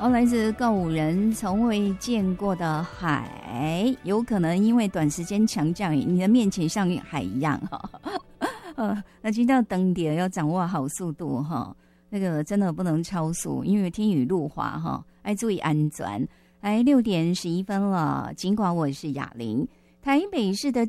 来自告五人从未见过的海，有可能因为短时间强降雨，你的面前像海一样那听到登点要掌握好速度那个真的不能超速，因为天雨路滑要注意安全。来6点11分了，尽管我是雅玲，台北市的